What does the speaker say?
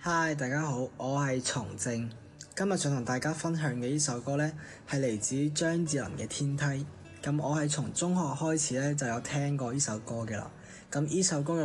嗨，大家好，我係松正。今日想同大家分享嘅呢首歌呢，係嚟自張智霖嘅《天梯》。咁我係從中學開始呢，就有聽過呢首歌嘅啦。咁呢首歌嘅